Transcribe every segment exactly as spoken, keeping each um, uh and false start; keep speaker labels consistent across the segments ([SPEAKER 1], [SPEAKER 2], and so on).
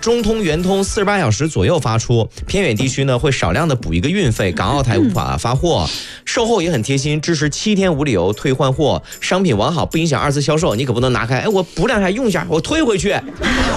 [SPEAKER 1] 中通、圆通四十八小时左右发出，偏远地区呢会少量的补一个运费，港澳台无法发货。售后也很贴心，支持七天无理由退换货，商品完好不影响二次销售，你可不能拿开，哎，我补两下用一下，我退回去。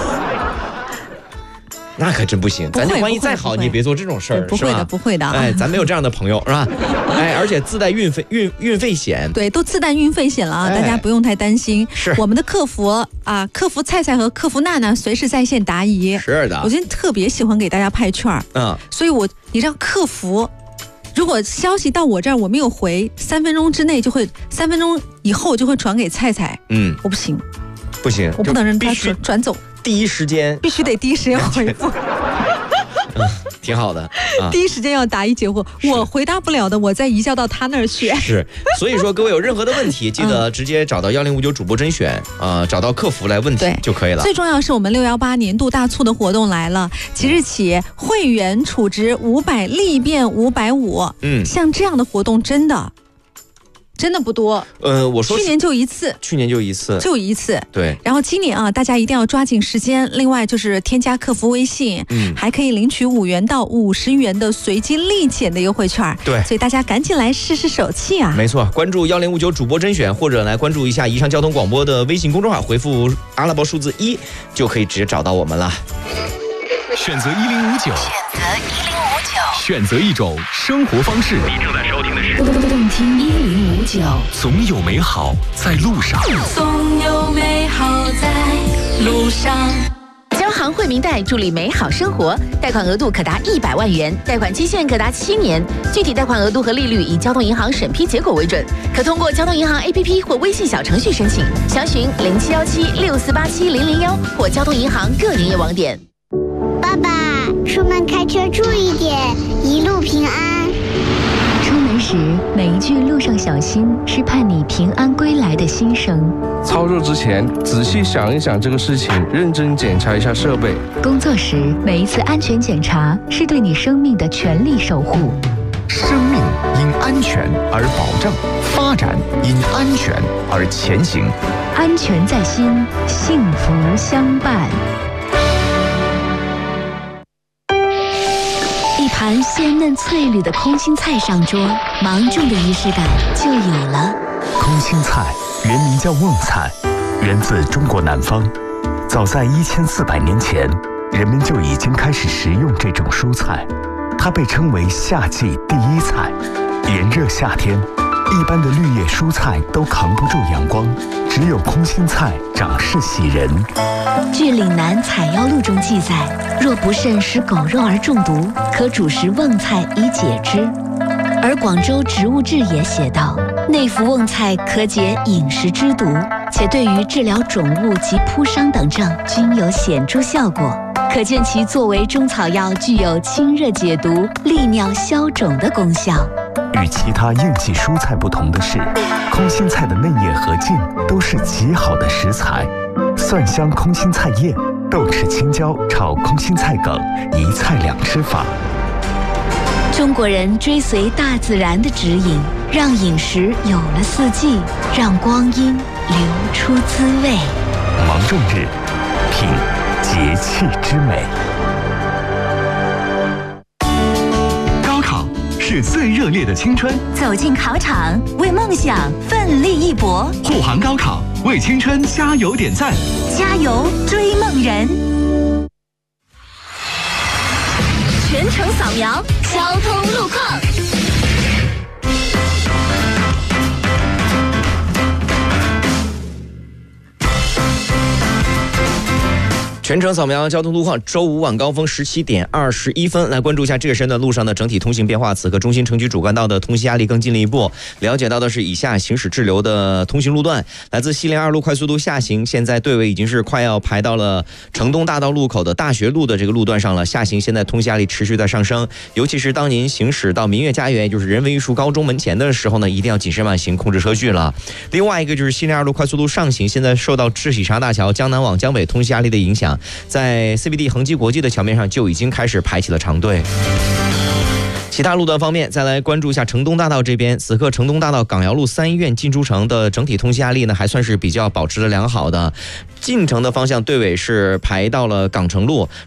[SPEAKER 1] 那可真不行，咱这万一再好，你也别做这种事儿，
[SPEAKER 2] 不会的，不会的。
[SPEAKER 1] 哎，咱没有这样的朋友，是吧？哎，而且自带运费运运费险，
[SPEAKER 2] 对，都自带运费险了啊，
[SPEAKER 1] 哎、
[SPEAKER 2] 大家不用太担心。
[SPEAKER 1] 是
[SPEAKER 2] 我们的客服啊，客服菜菜和客服娜娜随时在线答疑。
[SPEAKER 1] 是的，
[SPEAKER 2] 我今天特别喜欢给大家派券，
[SPEAKER 1] 嗯，
[SPEAKER 2] 所以我你让客服，如果消息到我这儿我没有回，三分钟之内就会，三分钟以后就会转给菜菜。
[SPEAKER 1] 嗯，
[SPEAKER 2] 我不行，
[SPEAKER 1] 不行，
[SPEAKER 2] 我不能让他转转走。
[SPEAKER 1] 第一时间
[SPEAKER 2] 必须得第一时间回复，
[SPEAKER 1] 嗯，挺好的、啊。
[SPEAKER 2] 第一时间要答疑解惑，我回答不了的，我再移交到他那儿去。
[SPEAKER 1] 是，所以说各位有任何的问题，记得直接找到幺零五九主播甄选啊、呃，找到客服来问题就可以了。
[SPEAKER 2] 最重要是我们六幺八年度大促的活动来了，即日起会员储值五百立变五百五，嗯，像这样的活动真的。真的不多，
[SPEAKER 1] 呃，我说
[SPEAKER 2] 去年就一次，
[SPEAKER 1] 去年就一次，
[SPEAKER 2] 就一次，
[SPEAKER 1] 对。
[SPEAKER 2] 然后今年啊，大家一定要抓紧时间。另外就是添加客服微信，嗯，还可以领取五元到五十元的随机立减的优惠券，
[SPEAKER 1] 对。
[SPEAKER 2] 所以大家赶紧来试试手气啊！
[SPEAKER 1] 没错，关注幺零五九主播甄选，或者来关注一下宜昌交通广播的微信公众号，回复阿拉伯数字一，就可以直接找到我们了。
[SPEAKER 3] 选择一零五九，选择一零五九，选择一种生活方式。你正在收听的是
[SPEAKER 4] 动听一零五九，
[SPEAKER 3] 总有美好在路上，
[SPEAKER 4] 总有美好在路上。
[SPEAKER 5] 交行惠民贷助力美好生活，贷款额度可达一百万元，贷款期限可达七年，具体贷款额度和利率以交通银行审批结果为准，可通过交通银行 A P P 或微信小程序申请，详询零七幺七六四八七零零幺或交通银行各营业网点。
[SPEAKER 6] 爸爸，出门开车注意点，一路平安。
[SPEAKER 7] 出门时每一句路上小心是盼你平安归来的心声。
[SPEAKER 8] 操作之前仔细想一想这个事情，认真检查一下设备。
[SPEAKER 7] 工作时每一次安全检查是对你生命的全力守护。
[SPEAKER 3] 生命因安全而保障，发展因安全而前行。
[SPEAKER 7] 安全在心，幸福相伴。一盘鲜嫩翠绿的空心菜上桌，芒种的仪式感就有了。
[SPEAKER 3] 空心菜原名叫瓮菜，源自中国南方。早在一千四百年前，人们就已经开始食用这种蔬菜，它被称为夏季第一菜。炎热夏天，一般的绿叶蔬菜都扛不住阳光，只有空心菜长势喜人。
[SPEAKER 7] 据岭南采药录中记载，若不慎食狗肉而中毒，可煮食瓮菜以解之。而广州植物志也写道，内服瓮菜可解饮食之毒，且对于治疗肿物及扑伤等症均有显著效果，可见其作为中草药具有清热解毒、利尿消肿的功效。
[SPEAKER 3] 与其他应季蔬菜不同的是，空心菜的嫩叶和茎都是极好的食材。蒜香空心菜叶、豆豉青椒炒空心菜梗，一菜两吃法。
[SPEAKER 7] 中国人追随大自然的指引，让饮食有了四季，让光阴流出滋味。
[SPEAKER 3] 芒种日，品节气之美。高考是最热烈的青春，
[SPEAKER 7] 走进考场，为梦想奋力一搏。
[SPEAKER 3] 护航高考，为青春加油点赞，
[SPEAKER 7] 加油追梦人！全程扫描交通路况。
[SPEAKER 1] 全程扫描交通路况，周五晚高峰十七点二十一分，来关注一下这个时段路上的整体通行变化。此刻中心城区主干道的通行压力更进了一步，了解到的是以下行驶滞留的通行路段：来自西连二路快速路下行，现在队尾已经是快要排到了城东大道路口的大学路的这个路段上了。下行现在通行压力持续在上升，尤其是当您行驶到明月家园，也就是人文艺术高中门前的时候呢，一定要谨慎慢行，控制车距了。另外一个就是西连二路快速路上行，现在受到智喜沙大桥江南往江北通行压力的影响，在 C B D 恒基国际的桥面上就已经开始排起了长队。其他路段方面，再来关注一下城东大道这边。此刻城东大道港窑路三医院进出城的整体通行压力呢，还算是比较保持的良好的。进城的方向队尾是排到了港城路，